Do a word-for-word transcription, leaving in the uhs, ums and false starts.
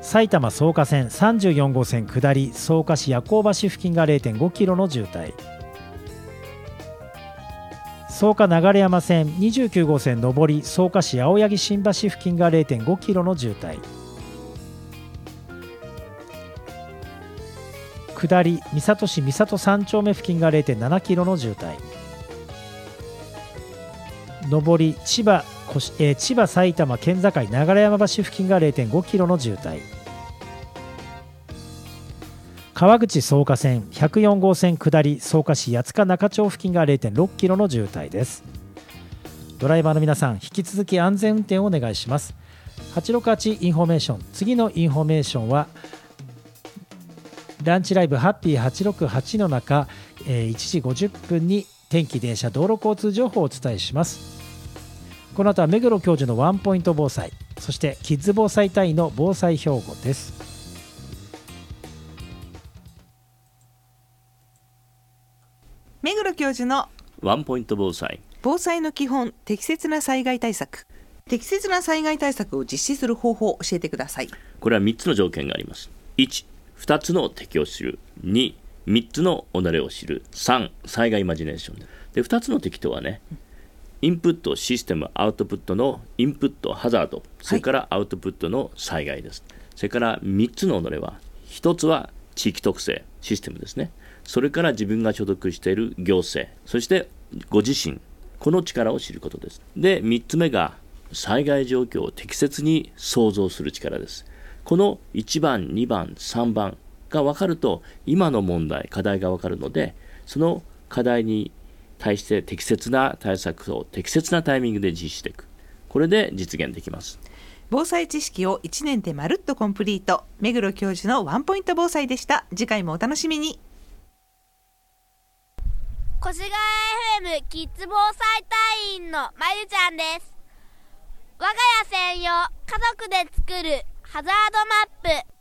埼玉草加線さんじゅうよん号線下り草加市夜行橋付近が れいてんごキロの渋滞。草加流山線にじゅうきゅう号線上り草加市青柳新橋付近が れいてんごキロの渋滞。下り三郷市三郷さん丁目付近が れいてんななキロの渋滞。上り千葉、えー、千葉埼玉県境流山橋付近が れいてんごキロの渋滞。川口草加線ひゃくよん号線下り草加市八塚中町付近が れいてんろくキロの渋滞です。ドライバーの皆さん、引き続き安全運転をお願いします。はちろくはちインフォメーション、次のインフォメーションはランチライブハッピーはちろくはちの中、えー、いちじごじゅっぷんに天気電車道路交通情報をお伝えします。この後は目黒教授のワンポイント防災、そしてキッズ防災隊の防災標語です。 目黒教授のワンポイント防災、 防災の基本、適切な災害対策。適切な災害対策を実施する方法を教えてください。 これはみっつの条件があります。いち、ふたつの敵を知る。に、みっつの己を知る。さん、災害イマジネーションで、ふたつの敵とはね、インプットシステムアウトプットのインプットハザード、それからアウトプットの災害です、はい、それからみっつの己は、ひとつは地域特性システムですね。それから自分が所属している行政、そしてご自身、この力を知ることです。で、みっつめが災害状況を適切に想像する力です。このいちばん、にばん、さんばんが分かると、今の問題、課題が分かるので、その課題に対して適切な対策を適切なタイミングで実施していく。これで実現できます。 防災知識をいちねんでまるっとコンプリート。目黒教授のワンポイント防災でした。次回もお楽しみに。 越谷 エフエム キッズ防災隊員のまゆちゃんです。我が家専用家族で作るハザードマップ。